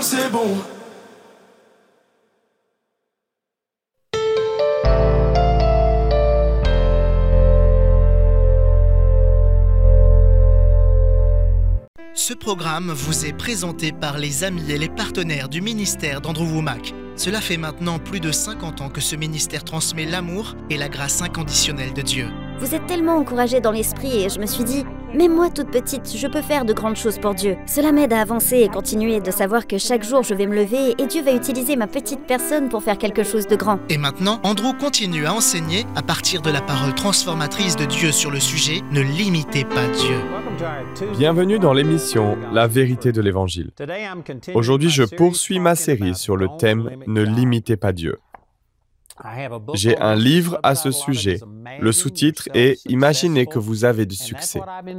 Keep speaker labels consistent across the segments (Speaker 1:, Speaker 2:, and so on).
Speaker 1: c'est bon.
Speaker 2: Ce programme vous est présenté par les amis et les partenaires du ministère d'Andrew Wommack. Cela fait maintenant plus de 50 ans que ce ministère transmet l'amour et la grâce inconditionnelle de Dieu.
Speaker 3: Vous êtes tellement encouragée dans l'esprit et je me suis dit, même moi toute petite, je peux faire de grandes choses pour Dieu. Cela m'aide à avancer et continuer de savoir que chaque jour je vais me lever et Dieu va utiliser ma petite personne pour faire quelque chose de grand.
Speaker 2: Et maintenant, Andrew continue à enseigner à partir de la parole transformatrice de Dieu sur le sujet « Ne limitez pas Dieu ».
Speaker 4: Bienvenue dans l'émission La vérité de l'Évangile. Aujourd'hui, je poursuis ma série sur le thème « Ne limitez pas Dieu ». J'ai un livre à ce sujet. Le sous-titre est « Imaginez que vous avez du succès ».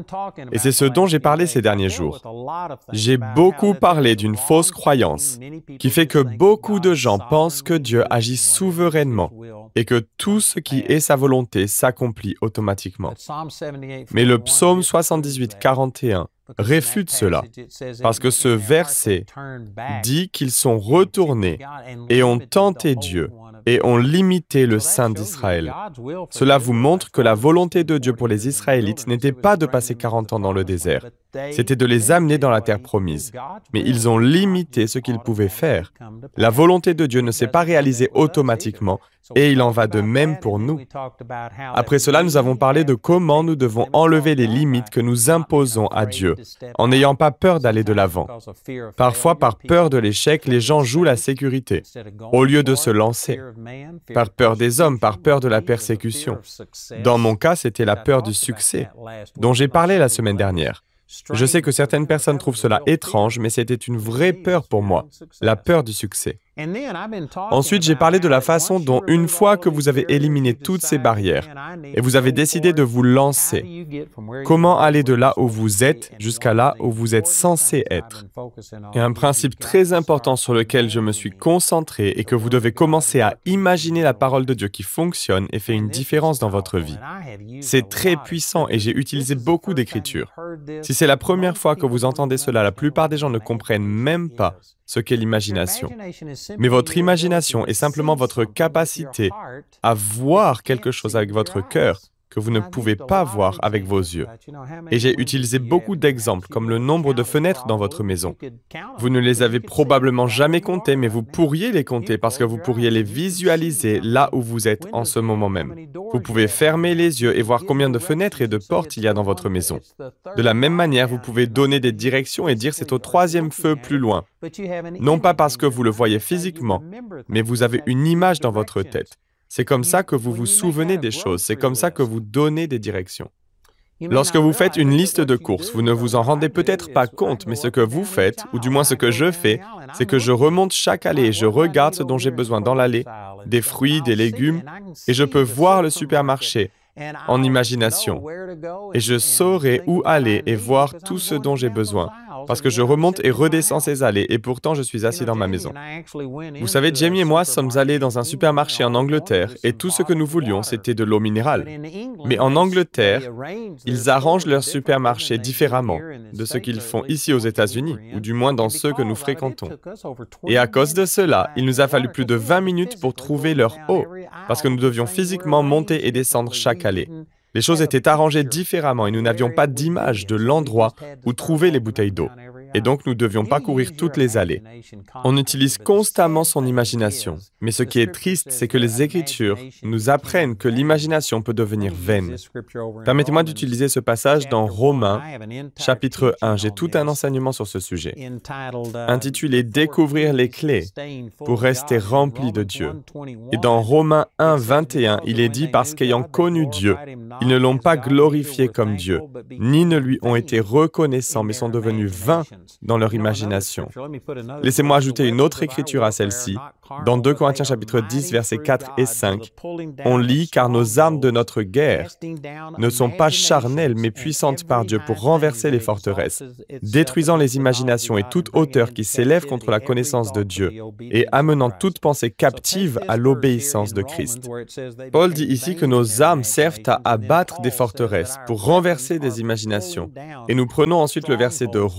Speaker 4: Et c'est ce dont j'ai parlé ces derniers jours. J'ai beaucoup parlé d'une fausse croyance qui fait que beaucoup de gens pensent que Dieu agit souverainement et que tout ce qui est sa volonté s'accomplit automatiquement. Mais le psaume 78, 41 réfute cela, parce que ce verset dit qu'ils sont retournés et ont tenté Dieu et ont limité le Saint d'Israël. Cela vous montre que la volonté de Dieu pour les Israélites n'était pas de passer 40 ans dans le désert, c'était de les amener dans la terre promise. Mais ils ont limité ce qu'ils pouvaient faire. La volonté de Dieu ne s'est pas réalisée automatiquement, et il en va de même pour nous. Après cela, nous avons parlé de comment nous devons enlever les limites que nous imposons à Dieu, en n'ayant pas peur d'aller de l'avant. Parfois, par peur de l'échec, les gens jouent la sécurité, au lieu de se lancer. Par peur des hommes, par peur de la persécution. Dans mon cas, c'était la peur du succès, dont j'ai parlé la semaine dernière. Je sais que certaines personnes trouvent cela étrange, mais c'était une vraie peur pour moi, la peur du succès. Ensuite, j'ai parlé de la façon dont, une fois que vous avez éliminé toutes ces barrières et vous avez décidé de vous lancer, comment aller de là où vous êtes jusqu'à là où vous êtes censé être. Et un principe très important sur lequel je me suis concentré et que vous devez commencer à imaginer la parole de Dieu qui fonctionne et fait une différence dans votre vie. C'est très puissant et j'ai utilisé beaucoup d'écritures. Si c'est la première fois que vous entendez cela, la plupart des gens ne comprennent même pas ce qu'est l'imagination. Mais votre imagination est simplement votre capacité à voir quelque chose avec votre cœur que vous ne pouvez pas voir avec vos yeux. Et j'ai utilisé beaucoup d'exemples, comme le nombre de fenêtres dans votre maison. Vous ne les avez probablement jamais comptées, mais vous pourriez les compter parce que vous pourriez les visualiser là où vous êtes en ce moment même. Vous pouvez fermer les yeux et voir combien de fenêtres et de portes il y a dans votre maison. De la même manière, vous pouvez donner des directions et dire c'est au 3e feu plus loin. Non pas parce que vous le voyez physiquement, mais vous avez une image dans votre tête. C'est comme ça que vous vous souvenez des choses, c'est comme ça que vous donnez des directions. Lorsque vous faites une liste de courses, vous ne vous en rendez peut-être pas compte, mais ce que vous faites, ou du moins ce que je fais, c'est que je remonte chaque allée et je regarde ce dont j'ai besoin dans l'allée, des fruits, des légumes, et je peux voir le supermarché en imagination. Et je saurai où aller et voir tout ce dont j'ai besoin, parce que je remonte et redescends ces allées, et pourtant je suis assis dans ma maison. Vous savez, Jamie et moi sommes allés dans un supermarché en Angleterre, et tout ce que nous voulions, c'était de l'eau minérale. Mais en Angleterre, ils arrangent leur supermarché différemment de ce qu'ils font ici aux États-Unis, ou du moins dans ceux que nous fréquentons. Et à cause de cela, il nous a fallu plus de 20 minutes pour trouver leur eau, parce que nous devions physiquement monter et descendre chaque allée. Les choses étaient arrangées différemment et nous n'avions pas d'image de l'endroit où trouver les bouteilles d'eau. Et donc, nous ne devions pas courir toutes les allées. On utilise constamment son imagination. Mais ce qui est triste, c'est que les Écritures nous apprennent que l'imagination peut devenir vaine. Permettez-moi d'utiliser ce passage dans Romains, chapitre 1. J'ai tout un enseignement sur ce sujet, intitulé « Découvrir les clés pour rester rempli de Dieu ». Et dans Romains 1, 21, il est dit « Parce qu'ayant connu Dieu, ils ne l'ont pas glorifié comme Dieu, ni ne lui ont été reconnaissants, mais sont devenus vains dans leur imagination. » Laissez-moi ajouter une autre écriture à celle-ci. Dans 2 Corinthiens chapitre 10, versets 4 et 5, on lit « Car nos armes de notre guerre ne sont pas charnelles, mais puissantes par Dieu pour renverser les forteresses, détruisant les imaginations et toute hauteur qui s'élève contre la connaissance de Dieu, et amenant toute pensée captive à l'obéissance de Christ. » Paul dit ici que nos armes servent à abattre des forteresses, pour renverser des imaginations. Et nous prenons ensuite le verset de Romains,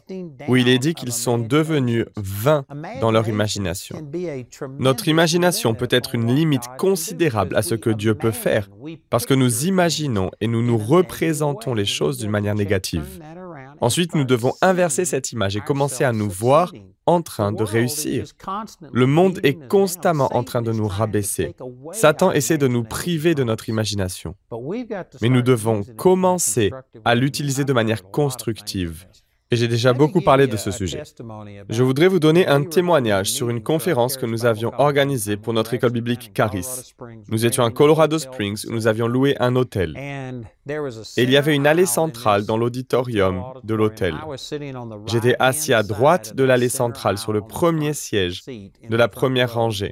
Speaker 4: où il est dit qu'ils sont devenus vains dans leur imagination. Notre imagination peut être une limite considérable à ce que Dieu peut faire, parce que nous imaginons et nous nous représentons les choses d'une manière négative. Ensuite, nous devons inverser cette image et commencer à nous voir en train de réussir. Le monde est constamment en train de nous rabaisser. Satan essaie de nous priver de notre imagination. Mais nous devons commencer à l'utiliser de manière constructive. Et j'ai déjà beaucoup parlé de ce sujet. Je voudrais vous donner un témoignage sur une conférence que nous avions organisée pour notre école biblique Charis. Nous étions à Colorado Springs où nous avions loué un hôtel. Et il y avait une allée centrale dans l'auditorium de l'hôtel. J'étais assis à droite de l'allée centrale sur le premier siège de la première rangée.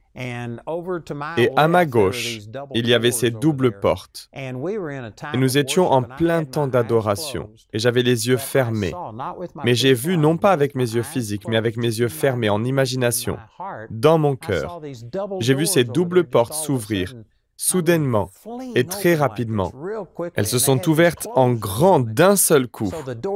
Speaker 4: Et à ma gauche, il y avait ces doubles portes. Et nous étions en plein temps d'adoration, et j'avais les yeux fermés. Mais j'ai vu, non pas avec mes yeux physiques, mais avec mes yeux fermés en imagination, dans mon cœur. J'ai vu ces doubles portes s'ouvrir, soudainement et très rapidement. Elles se sont ouvertes en grand d'un seul coup.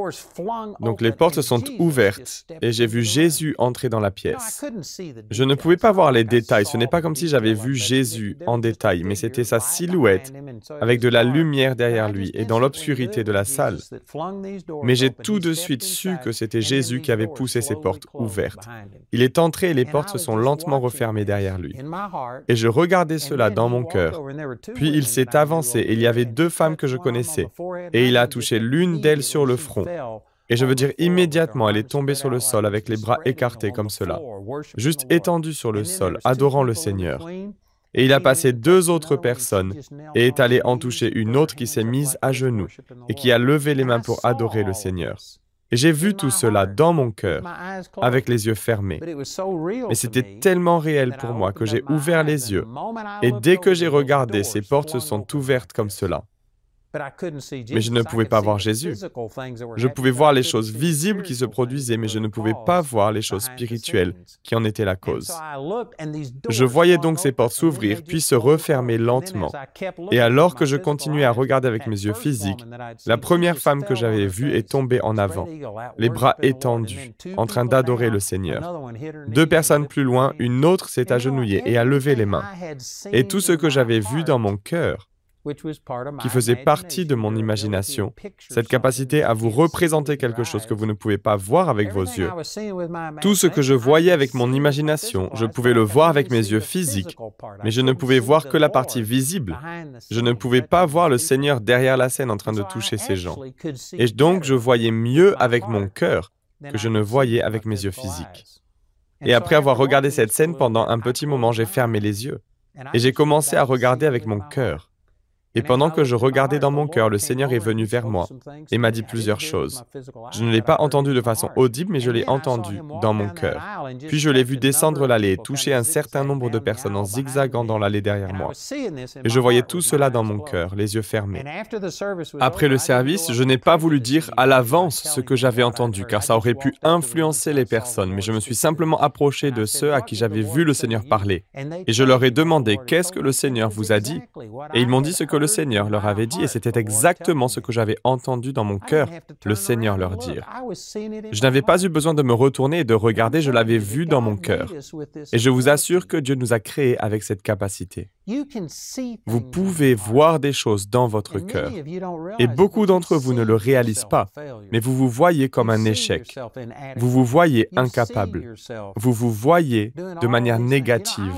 Speaker 4: Donc les portes se sont ouvertes et j'ai vu Jésus entrer dans la pièce. Je ne pouvais pas voir les détails, ce n'est pas comme si j'avais vu Jésus en détail, mais c'était sa silhouette avec de la lumière derrière lui et dans l'obscurité de la salle. Mais j'ai tout de suite su que c'était Jésus qui avait poussé ces portes ouvertes. Il est entré et les portes se sont lentement refermées derrière lui. Et je regardais cela dans mon cœur. Puis il s'est avancé et il y avait deux femmes que je connaissais. Et il a touché l'une d'elles sur le front. Et je veux dire, immédiatement, elle est tombée sur le sol avec les bras écartés comme cela, juste étendue sur le sol, adorant le Seigneur. Et il a passé deux autres personnes et est allé en toucher une autre qui s'est mise à genoux et qui a levé les mains pour adorer le Seigneur. Et j'ai vu tout cela dans mon cœur, avec les yeux fermés. Mais c'était tellement réel pour moi que j'ai ouvert les yeux. Et dès que j'ai regardé, ces portes se sont ouvertes comme cela. Mais je ne pouvais pas voir Jésus. Je pouvais voir les choses visibles qui se produisaient, mais je ne pouvais pas voir les choses spirituelles qui en étaient la cause. Je voyais donc ces portes s'ouvrir, puis se refermer lentement. Et alors que je continuais à regarder avec mes yeux physiques, la première femme que j'avais vue est tombée en avant, les bras étendus, en train d'adorer le Seigneur. Deux personnes plus loin, une autre s'est agenouillée et a levé les mains. Et tout ce que j'avais vu dans mon cœur, qui faisait partie de mon imagination, cette capacité à vous représenter quelque chose que vous ne pouvez pas voir avec vos yeux. Tout ce que je voyais avec mon imagination, je pouvais le voir avec mes yeux physiques, mais je ne pouvais voir que la partie visible. Je ne pouvais pas voir le Seigneur derrière la scène en train de toucher ces gens. Et donc, je voyais mieux avec mon cœur que je ne voyais avec mes yeux physiques. Et après avoir regardé cette scène pendant un petit moment, j'ai fermé les yeux. Et j'ai commencé à regarder avec mon cœur. Et pendant que je regardais dans mon cœur, le Seigneur est venu vers moi et m'a dit plusieurs choses. Je ne l'ai pas entendu de façon audible, mais je l'ai entendu dans mon cœur. Puis je l'ai vu descendre l'allée et toucher un certain nombre de personnes en zigzagant dans l'allée derrière moi. Et je voyais tout cela dans mon cœur, les yeux fermés. Après le service, je n'ai pas voulu dire à l'avance ce que j'avais entendu, car ça aurait pu influencer les personnes, mais je me suis simplement approché de ceux à qui j'avais vu le Seigneur parler. Et je leur ai demandé « Qu'est-ce que le Seigneur vous a dit ?» Et ils m'ont dit ce que le Seigneur leur avait dit, et c'était exactement ce que j'avais entendu dans mon cœur, le Seigneur leur dire. Je n'avais pas eu besoin de me retourner et de regarder, je l'avais vu dans mon cœur. Et je vous assure que Dieu nous a créés avec cette capacité. Vous pouvez voir des choses dans votre cœur. Et beaucoup d'entre vous ne le réalisent pas, mais vous vous voyez comme un échec. Vous vous voyez incapable. Vous vous voyez de manière négative.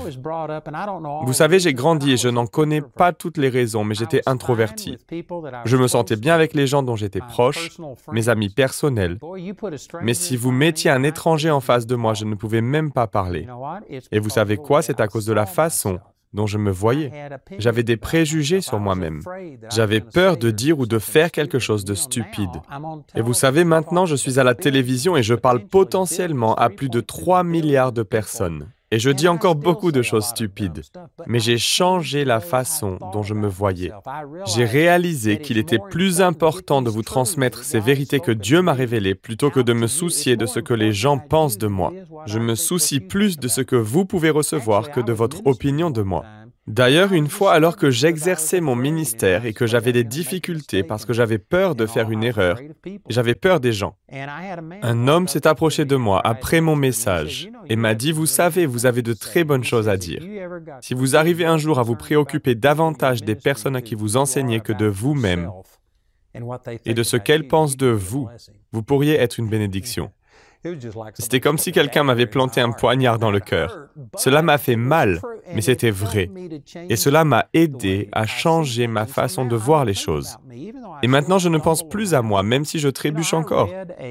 Speaker 4: Vous savez, j'ai grandi et je n'en connais pas toutes les raisons, mais j'étais introverti. Je me sentais bien avec les gens dont j'étais proche, mes amis personnels. Mais si vous mettiez un étranger en face de moi, je ne pouvais même pas parler. Et vous savez quoi? C'est à cause de la façon dont je me voyais. J'avais des préjugés sur moi-même. J'avais peur de dire ou de faire quelque chose de stupide. Et vous savez, maintenant, je suis à la télévision et je parle potentiellement à plus de 3 milliards de personnes. Et je dis encore beaucoup de choses stupides, mais j'ai changé la façon dont je me voyais. J'ai réalisé qu'il était plus important de vous transmettre ces vérités que Dieu m'a révélées plutôt que de me soucier de ce que les gens pensent de moi. Je me soucie plus de ce que vous pouvez recevoir que de votre opinion de moi. D'ailleurs, une fois, alors que j'exerçais mon ministère et que j'avais des difficultés parce que j'avais peur de faire une erreur, j'avais peur des gens. Un homme s'est approché de moi après mon message et m'a dit « Vous savez, vous avez de très bonnes choses à dire. Si vous arrivez un jour à vous préoccuper davantage des personnes à qui vous enseignez que de vous-même et de ce qu'elles pensent de vous, vous pourriez être une bénédiction. » C'était comme si quelqu'un m'avait planté un poignard dans le cœur. Cela m'a fait mal, mais c'était vrai. Et cela m'a aidé à changer ma façon de voir les choses. Et maintenant, je ne pense plus à moi, même si je trébuche encore.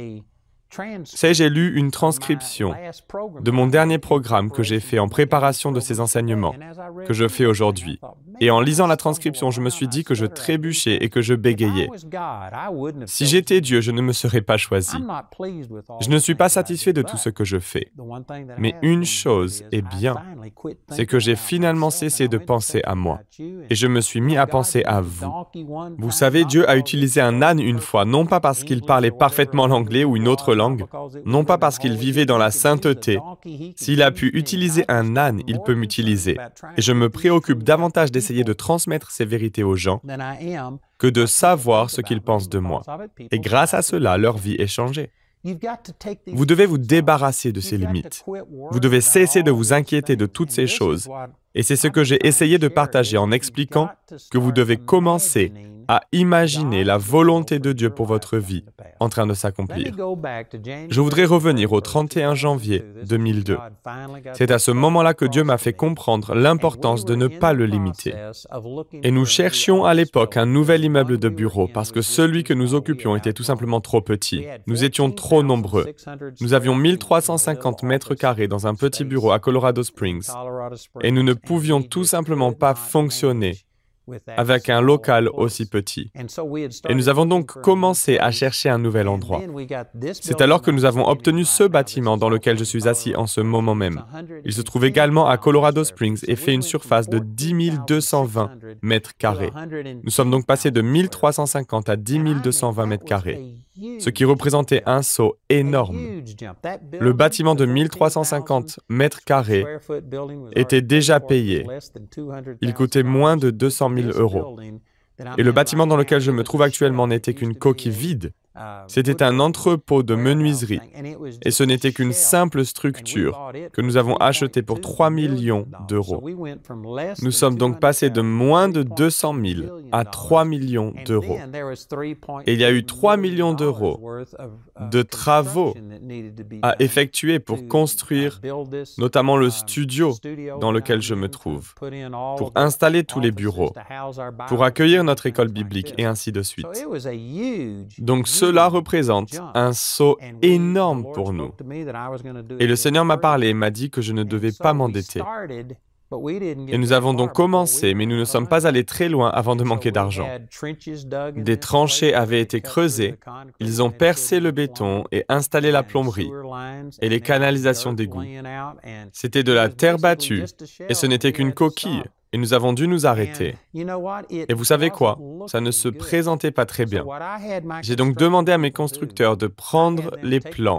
Speaker 4: J'ai lu une transcription de mon dernier programme que j'ai fait en préparation de ces enseignements, que je fais aujourd'hui. Et en lisant la transcription, je me suis dit que je trébuchais et que je bégayais. Si j'étais Dieu, je ne me serais pas choisi. Je ne suis pas satisfait de tout ce que je fais. Mais une chose est bien, c'est que j'ai finalement cessé de penser à moi. Et je me suis mis à penser à vous. Vous savez, Dieu a utilisé un âne une fois, non pas parce qu'il parlait parfaitement l'anglais ou une autre langue, non pas parce qu'il vivait dans la sainteté. S'il a pu utiliser un âne, il peut m'utiliser. Et je me préoccupe davantage d'essayer de transmettre ces vérités aux gens que de savoir ce qu'ils pensent de moi. Et grâce à cela, leur vie est changée. Vous devez vous débarrasser de ces limites. Vous devez cesser de vous inquiéter de toutes ces choses. Et c'est ce que j'ai essayé de partager en expliquant que vous devez commencer à imaginer la volonté de Dieu pour votre vie en train de s'accomplir. Je voudrais revenir au 31 janvier 2002. C'est à ce moment-là que Dieu m'a fait comprendre l'importance de ne pas le limiter. Et nous cherchions à l'époque un nouvel immeuble de bureau parce que celui que nous occupions était tout simplement trop petit. Nous étions trop nombreux. Nous avions 1350 mètres carrés dans un petit bureau à Colorado Springs et nous ne pouvions tout simplement pas fonctionner avec un local aussi petit. Et nous avons donc commencé à chercher un nouvel endroit. C'est alors que nous avons obtenu ce bâtiment dans lequel je suis assis en ce moment même. Il se trouve également à Colorado Springs et fait une surface de 10 220 mètres carrés. Nous sommes donc passés de 1350 à 10 220 mètres carrés, ce qui représentait un saut énorme. Le bâtiment de 1350 mètres carrés était déjà payé. Il coûtait moins de 200 000 €. Et le bâtiment dans lequel je me trouve actuellement n'était qu'une coquille vide. C'était un entrepôt de menuiserie. Et ce n'était qu'une simple structure que nous avons achetée pour 3 millions d'euros. Nous sommes donc passés de moins de 200 000 à 3 millions d'euros. Et il y a eu 3 millions d'euros de travaux à effectuer pour construire notamment le studio dans lequel je me trouve, pour installer tous les bureaux, pour accueillir notre école biblique et ainsi de suite. Donc cela représente un saut énorme pour nous. Et le Seigneur m'a parlé et m'a dit que je ne devais pas m'endetter. Et nous avons donc commencé, mais nous ne sommes pas allés très loin avant de manquer d'argent. Des tranchées avaient été creusées, ils ont percé le béton et installé la plomberie et les canalisations d'égouts. C'était de la terre battue et ce n'était qu'une coquille. Et nous avons dû nous arrêter. Et vous savez quoi? Ça ne se présentait pas très bien. J'ai donc demandé à mes constructeurs de prendre les plans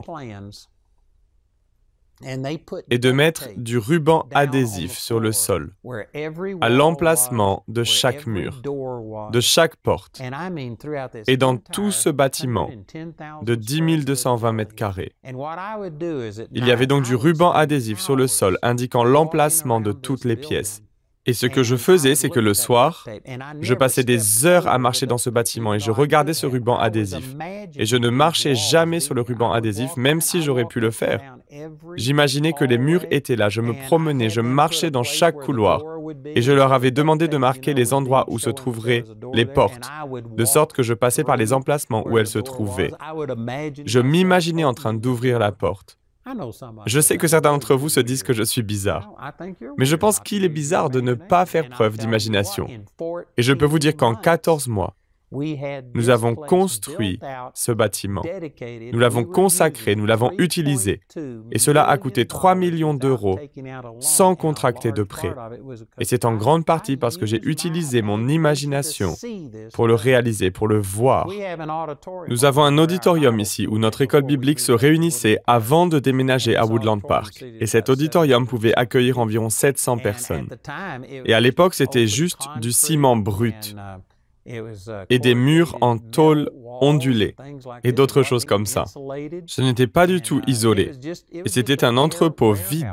Speaker 4: et de mettre du ruban adhésif sur le sol, à l'emplacement de chaque mur, de chaque porte, et dans tout ce bâtiment de 10 220 mètres carrés. Il y avait donc du ruban adhésif sur le sol indiquant l'emplacement de toutes les pièces. Et ce que je faisais, c'est que le soir, je passais des heures à marcher dans ce bâtiment et je regardais ce ruban adhésif. Et je ne marchais jamais sur le ruban adhésif, même si j'aurais pu le faire. J'imaginais que les murs étaient là, je me promenais, je marchais dans chaque couloir. Et je leur avais demandé de marquer les endroits où se trouveraient les portes, de sorte que je passais par les emplacements où elles se trouvaient. Je m'imaginais en train d'ouvrir la porte. Je sais que certains d'entre vous se disent que je suis bizarre, mais je pense qu'il est bizarre de ne pas faire preuve d'imagination. Et je peux vous dire qu'en 14 mois, Nous avons construit ce bâtiment. Nous l'avons consacré, nous l'avons utilisé. Et cela a coûté 3 millions d'euros sans contracter de prêt. Et c'est en grande partie parce que j'ai utilisé mon imagination pour le réaliser, pour le voir. Nous avons un auditorium ici où notre école biblique se réunissait avant de déménager à Woodland Park. Et cet auditorium pouvait accueillir environ 700 personnes. Et à l'époque, c'était juste du ciment brut et des murs en tôle ondulée et d'autres choses comme ça. Ce n'était pas du tout isolé et c'était un entrepôt vide.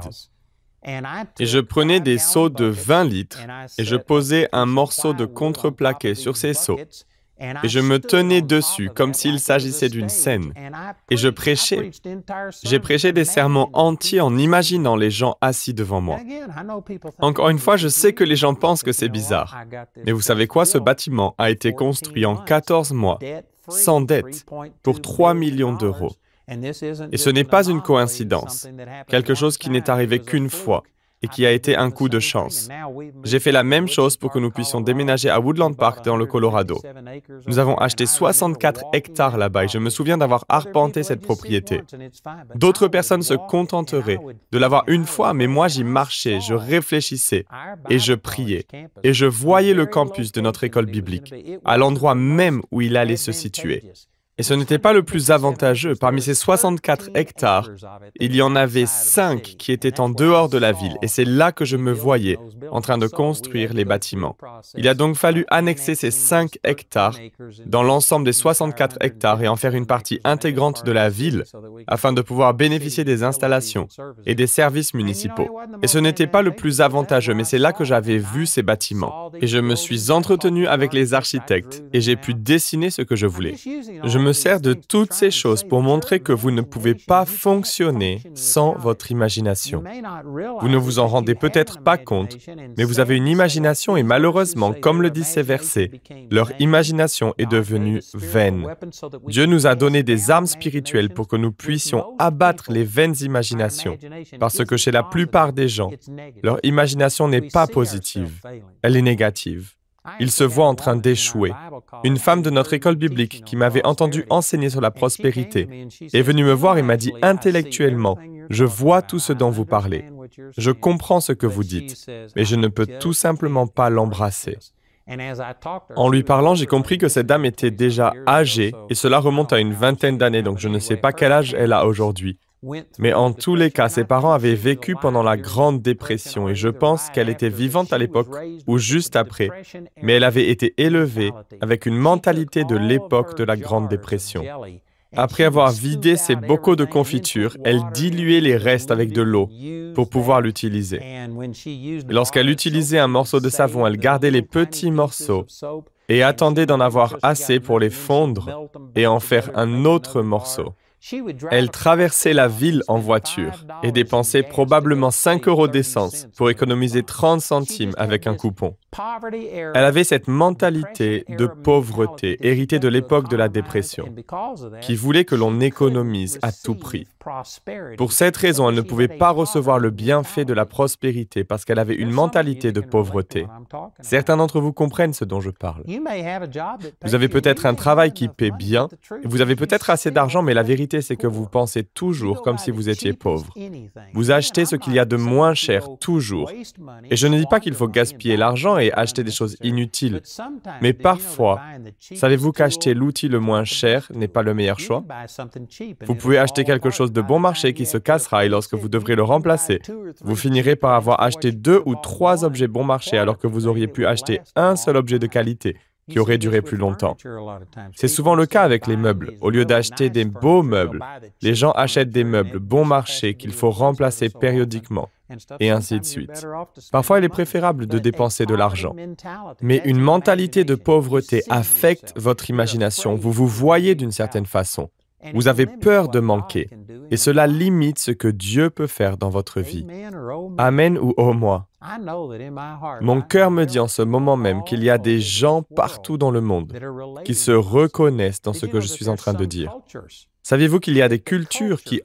Speaker 4: Et je prenais des seaux de 20 litres et je posais un morceau de contreplaqué sur ces seaux et je me tenais dessus comme s'il s'agissait d'une scène. Et je prêchais. J'ai prêché des sermons entiers en imaginant les gens assis devant moi. Encore une fois, je sais que les gens pensent que c'est bizarre. Mais vous savez quoi? Ce bâtiment a été construit en 14 mois, sans dette, pour 3 millions d'euros. Et ce n'est pas une coïncidence, quelque chose qui n'est arrivé qu'une fois et qui a été un coup de chance. J'ai fait la même chose pour que nous puissions déménager à Woodland Park dans le Colorado. Nous avons acheté 64 hectares là-bas et je me souviens d'avoir arpenté cette propriété. D'autres personnes se contenteraient de l'avoir une fois, mais moi j'y marchais, je réfléchissais et je priais. Et je voyais le campus de notre école biblique, à l'endroit même où il allait se situer. Et ce n'était pas le plus avantageux. Parmi ces 64 hectares, il y en avait 5 qui étaient en dehors de la ville. Et c'est là que je me voyais en train de construire les bâtiments. Il a donc fallu annexer ces 5 hectares dans l'ensemble des 64 hectares et en faire une partie intégrante de la ville afin de pouvoir bénéficier des installations et des services municipaux. Et ce n'était pas le plus avantageux, mais c'est là que j'avais vu ces bâtiments. Et je me suis entretenu avec les architectes et j'ai pu dessiner ce que je voulais. Je me sers de toutes ces choses pour montrer que vous ne pouvez pas fonctionner sans votre imagination. Vous ne vous en rendez peut-être pas compte, mais vous avez une imagination et malheureusement, comme le disent ces versets, leur imagination est devenue vaine. Dieu nous a donné des armes spirituelles pour que nous puissions abattre les vaines imaginations, parce que chez la plupart des gens, leur imagination n'est pas positive, elle est négative. Ils se voient en train d'échouer. Une femme de notre école biblique qui m'avait entendu enseigner sur la prospérité est venue me voir et m'a dit intellectuellement, « Je vois tout ce dont vous parlez. Je comprends ce que vous dites, mais je ne peux tout simplement pas l'embrasser. » En lui parlant, j'ai compris que cette dame était déjà âgée et cela remonte à une vingtaine d'années, donc je ne sais pas quel âge elle a aujourd'hui. Mais en tous les cas, ses parents avaient vécu pendant la Grande Dépression et je pense qu'elle était vivante à l'époque ou juste après, mais elle avait été élevée avec une mentalité de l'époque de la Grande Dépression. Après avoir vidé ses bocaux de confiture, elle diluait les restes avec de l'eau pour pouvoir l'utiliser. Lorsqu'elle utilisait un morceau de savon, elle gardait les petits morceaux et attendait d'en avoir assez pour les fondre et en faire un autre morceau. Elle traversait la ville en voiture et dépensait probablement 5 € d'essence pour économiser 30 centimes avec un coupon. Elle avait cette mentalité de pauvreté héritée de l'époque de la dépression, qui voulait que l'on économise à tout prix. Pour cette raison, elle ne pouvait pas recevoir le bienfait de la prospérité parce qu'elle avait une mentalité de pauvreté. Certains d'entre vous comprennent ce dont je parle. Vous avez peut-être un travail qui paie bien, et vous avez peut-être assez d'argent, mais la vérité c'est que vous pensez toujours comme si vous étiez pauvre. Vous achetez ce qu'il y a de moins cher toujours. Et je ne dis pas qu'il faut gaspiller l'argent et acheter des choses inutiles. Mais parfois, savez-vous qu'acheter l'outil le moins cher n'est pas le meilleur choix? Vous pouvez acheter quelque chose de bon marché qui se cassera et lorsque vous devrez le remplacer, vous finirez par avoir acheté 2 ou 3 objets bon marché alors que vous auriez pu acheter un seul objet de qualité qui aurait duré plus longtemps. C'est souvent le cas avec les meubles. Au lieu d'acheter des beaux meubles, les gens achètent des meubles bon marché qu'il faut remplacer périodiquement, et ainsi de suite. Parfois, il est préférable de dépenser de l'argent. Mais une mentalité de pauvreté affecte votre imagination. Vous vous voyez d'une certaine façon. Vous avez peur de manquer, et cela limite ce que Dieu peut faire dans votre vie. Amen ou oh moi. Mon cœur me dit en ce moment même qu'il y a des gens partout dans le monde qui se reconnaissent dans ce que je suis en train de dire. Saviez-vous qu'il y a des cultures qui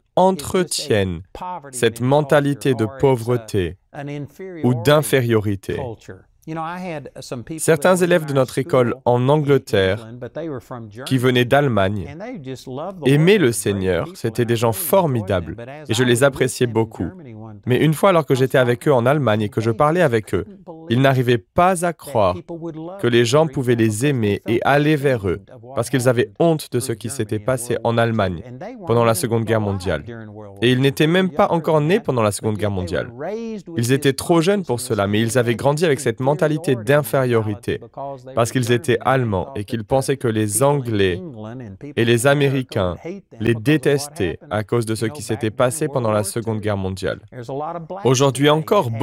Speaker 4: entretiennent cette mentalité de pauvreté ou d'infériorité? Certains élèves de notre école en Angleterre, qui venaient d'Allemagne, aimaient le Seigneur, c'étaient des gens formidables, et je les appréciais beaucoup. Mais une fois alors que j'étais avec eux en Allemagne et que je parlais avec eux, ils n'arrivaient pas à croire que les gens pouvaient les aimer et aller vers eux, parce qu'ils avaient honte de ce qui s'était passé en Allemagne pendant la Seconde Guerre mondiale. Et ils n'étaient même pas encore nés pendant la Seconde Guerre mondiale. Ils étaient trop jeunes pour cela, mais ils avaient grandi avec cette mentalité d'infériorité, parce qu'ils étaient allemands et qu'ils pensaient que les Anglais et les Américains les détestaient à cause de ce qui s'était passé pendant la Seconde Guerre mondiale. Aujourd'hui encore,